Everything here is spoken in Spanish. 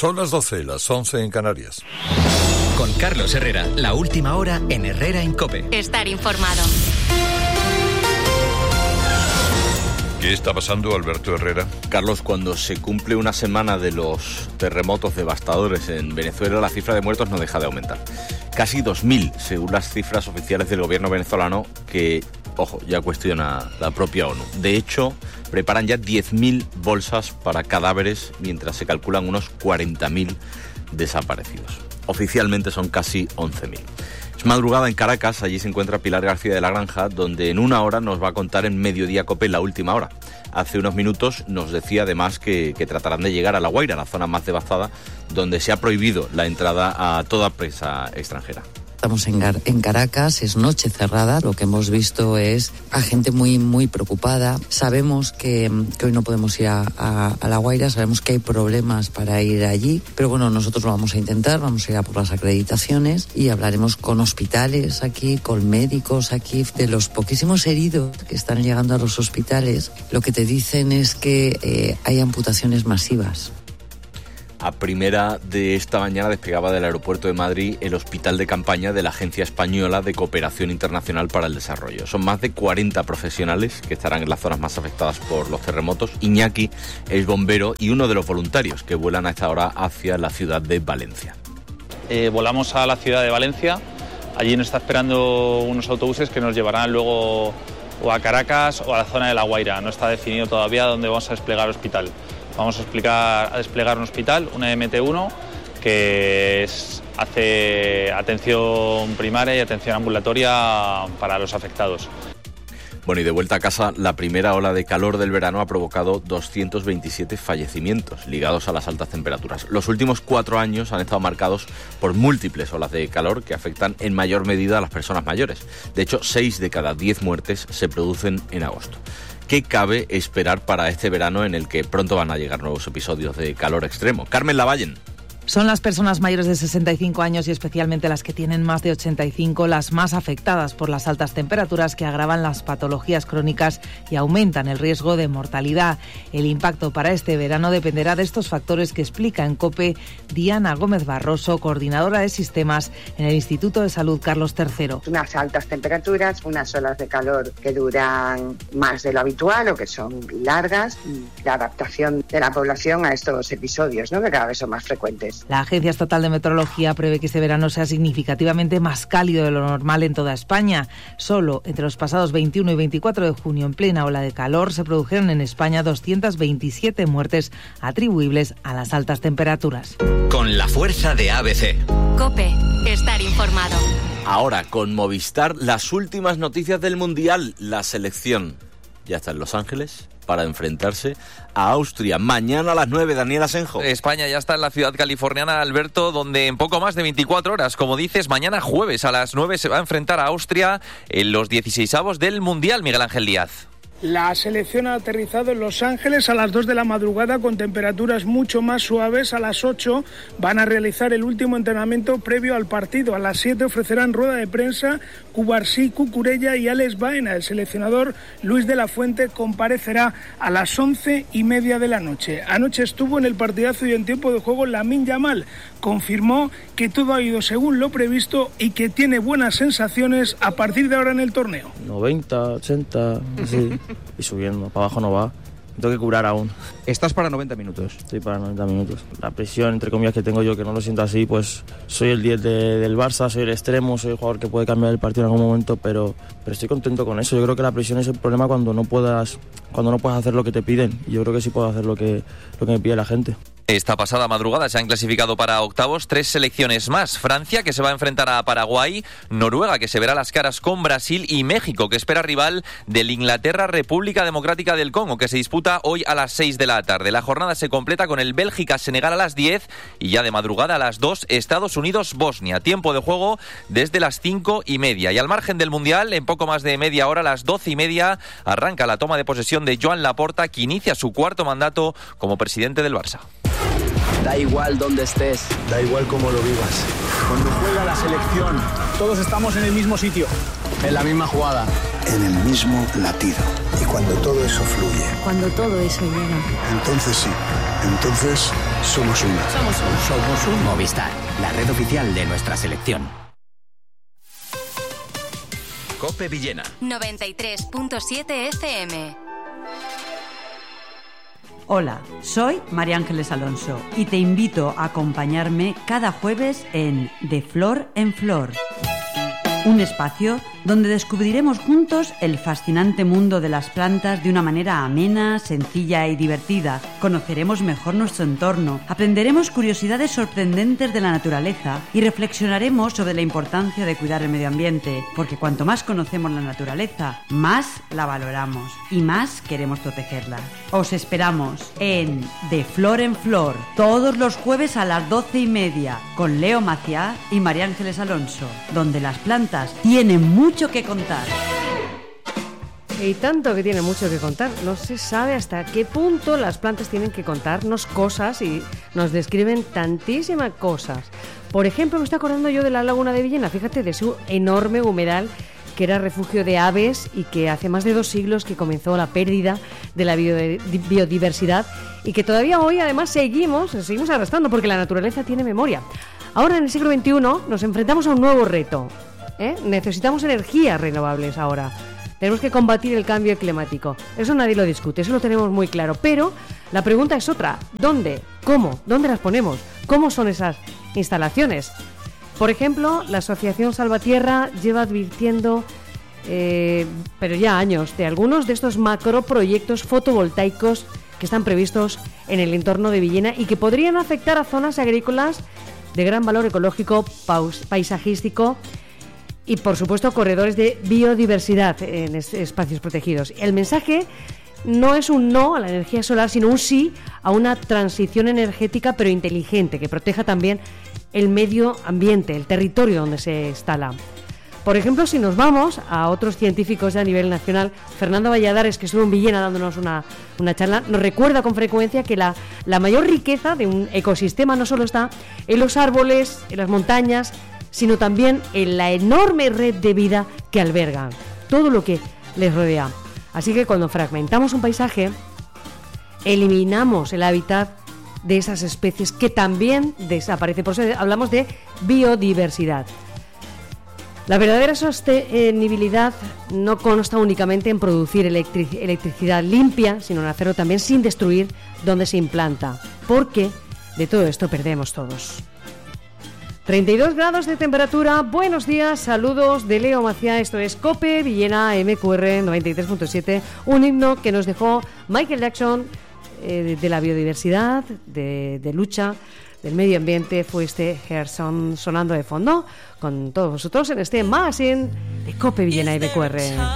Son las 12, las 11 en Canarias. Con Carlos Herrera, la última hora en Herrera en COPE. Estar informado. ¿Qué está pasando, Alberto Herrera? Carlos, cuando se cumple una semana de los terremotos devastadores en Venezuela, la cifra de muertos no deja de aumentar. Casi 2.000, según las cifras oficiales del gobierno venezolano, que, ojo, ya cuestiona la propia ONU. De hecho, preparan ya 10.000 bolsas para cadáveres, mientras se calculan unos 40.000 desaparecidos. Oficialmente son casi 11.000. Es madrugada en Caracas, allí se encuentra Pilar García de la Granja, donde en una hora nos va a contar en Mediodía COPE la última hora. Hace unos minutos nos decía además que tratarán de llegar a La Guaira, la zona más devastada, donde se ha prohibido la entrada a toda prensa extranjera. Estamos en Caracas, es noche cerrada, lo que hemos visto es a gente muy preocupada. Sabemos que hoy no podemos ir a La Guaira, sabemos que hay problemas para ir allí, pero bueno, nosotros lo vamos a intentar, vamos a ir a por las acreditaciones y hablaremos con hospitales aquí, con médicos aquí. De los poquísimos heridos que están llegando a los hospitales, lo que te dicen es que hay amputaciones masivas. A primera de esta mañana despegaba del aeropuerto de Madrid el hospital de campaña de la Agencia Española de Cooperación Internacional para el Desarrollo. Son más de 40 profesionales que estarán en las zonas más afectadas por los terremotos. Iñaki es bombero y uno de los voluntarios que vuelan a esta hora hacia la ciudad de Valencia. Volamos a la ciudad de Valencia. Allí nos está esperando unos autobuses que nos llevarán luego o a Caracas o a la zona de La Guaira. No está definido todavía dónde vamos a desplegar el hospital. Vamos a desplegar un hospital, una MT1, que hace atención primaria y atención ambulatoria para los afectados. Bueno, y de vuelta a casa, la primera ola de calor del verano ha provocado 227 fallecimientos ligados a las altas temperaturas. Los últimos 4 años han estado marcados por múltiples olas de calor que afectan en mayor medida a las personas mayores. De hecho, 6 de cada 10 muertes se producen en agosto. ¿Qué cabe esperar para este verano en el que pronto van a llegar nuevos episodios de calor extremo? Carmen Lavallen. Son las personas mayores de 65 años y especialmente las que tienen más de 85 las más afectadas por las altas temperaturas que agravan las patologías crónicas y aumentan el riesgo de mortalidad. El impacto para este verano dependerá de estos factores que explica en COPE Diana Gómez Barroso, coordinadora de sistemas en el Instituto de Salud Carlos III. Unas altas temperaturas, unas olas de calor que duran más de lo habitual o que son largas y la adaptación de la población a estos episodios, ¿no?, que cada vez son más frecuentes. La Agencia Estatal de Meteorología prevé que este verano sea significativamente más cálido de lo normal en toda España. Solo entre los pasados 21 y 24 de junio, en plena ola de calor, se produjeron en España 227 muertes atribuibles a las altas temperaturas. Con la fuerza de ABC. COPE, estar informado. Ahora, con Movistar, las últimas noticias del Mundial. La selección ya está en Los Ángeles para enfrentarse a Austria. Mañana a las 9, Daniel Asenjo. España ya está en la ciudad californiana, Alberto, donde en poco más de 24 horas, como dices, mañana jueves a las 9 se va a enfrentar a Austria en los 16avos del Mundial, Miguel Ángel Díaz. La selección ha aterrizado en Los Ángeles a las 2 de la madrugada con temperaturas mucho más suaves. A las 8 van a realizar el último entrenamiento previo al partido. A las 7 ofrecerán rueda de prensa Cubarsí, Cucurella y Alex Baena. El seleccionador Luis de la Fuente comparecerá a las 11:30 de la noche. Anoche estuvo en el partidazo y en tiempo de juego Lamine Yamal. Confirmó que todo ha ido según lo previsto y que tiene buenas sensaciones a partir de ahora en el torneo. 90, 80, sí. Y subiendo, para abajo no va. Tengo que curar aún. ¿Estás para 90 minutos? Estoy para 90 minutos. La presión, entre comillas, que tengo yo, que no lo siento así, pues soy el 10 del Barça, soy el extremo, soy el jugador que puede cambiar el partido en algún momento, pero estoy contento con eso. Yo creo que la presión es el problema cuando no puedes hacer lo que te piden. Y yo creo que sí puedo hacer lo que me pide la gente. Esta pasada madrugada se han clasificado para octavos 3 selecciones más. Francia, que se va a enfrentar a Paraguay, Noruega, que se verá las caras con Brasil, y México, que espera rival del Inglaterra-República Democrática del Congo, que se disputa hoy a las 6 de la tarde. La jornada se completa con el Bélgica-Senegal a las 10 y ya de madrugada a las 2 Estados Unidos-Bosnia. Tiempo de juego desde las 5:30. Y al margen del Mundial, en poco más de media hora, a las 12:30, arranca la toma de posesión de Joan Laporta, que inicia su 4º mandato como presidente del Barça. Da igual dónde estés, da igual cómo lo vivas. Cuando juega la selección, todos estamos en el mismo sitio, en la misma jugada, en el mismo latido. Y cuando todo eso fluye. Cuando todo eso llega. Entonces sí. Entonces somos una. Somos un Movistar, la red oficial de nuestra selección. COPE Villena 93.7 FM. Hola, soy María Ángeles Alonso y te invito a acompañarme cada jueves en De Flor en Flor. Un espacio donde descubriremos juntos el fascinante mundo de las plantas de una manera amena, sencilla y divertida. Conoceremos mejor nuestro entorno, aprenderemos curiosidades sorprendentes de la naturaleza y reflexionaremos sobre la importancia de cuidar el medio ambiente, porque cuanto más conocemos la naturaleza, más la valoramos y más queremos protegerla. Os esperamos en De Flor en Flor, todos los jueves a las 12:30, con Leo Maciá y María Ángeles Alonso, donde las plantas tienen mucho que contar. Y tanto que tiene mucho que contar. No se sabe hasta qué punto las plantas tienen que contarnos cosas y nos describen tantísimas cosas. Por ejemplo, me estoy acordando yo de la Laguna de Villena. Fíjate, de su enorme humedal que era refugio de aves y que hace más de 2 siglos que comenzó la pérdida de la biodiversidad y que todavía hoy además seguimos arrastrando porque la naturaleza tiene memoria. Ahora en el siglo XXI nos enfrentamos a un nuevo reto. Necesitamos energías renovables ahora. Tenemos que combatir el cambio climático. Eso nadie lo discute, eso lo tenemos muy claro. Pero la pregunta es otra. ¿Dónde? ¿Cómo? ¿Dónde las ponemos? ¿Cómo son esas instalaciones? Por ejemplo, la Asociación Salvatierra lleva advirtiendo, pero ya años, de algunos de estos macroproyectos fotovoltaicos que están previstos en el entorno de Villena y que podrían afectar a zonas agrícolas de gran valor ecológico, paisajístico y, por supuesto, corredores de biodiversidad en espacios protegidos. El mensaje no es un no a la energía solar, sino un sí a una transición energética, pero inteligente, que proteja también el medio ambiente, el territorio donde se instala. Por ejemplo, si nos vamos a otros científicos ya a nivel nacional, Fernando Valladares, que estuvo en Villena dándonos una charla, nos recuerda con frecuencia que la mayor riqueza de un ecosistema no solo está en los árboles, en las montañas, sino también en la enorme red de vida que albergan, todo lo que les rodea. Así que cuando fragmentamos un paisaje, eliminamos el hábitat de esas especies que también desaparecen. Por eso hablamos de biodiversidad. La verdadera sostenibilidad no consta únicamente en producir electricidad limpia, sino en hacerlo también sin destruir donde se implanta, porque de todo esto perdemos todos. 32 grados de temperatura, buenos días, saludos de Leo Maciá, esto es COPE Villena MQR 93.7, un himno que nos dejó Michael Jackson de la biodiversidad, de lucha del medio ambiente. Fue este Gerson sonando de fondo con todos vosotros en este magazine de COPE Villena MQR.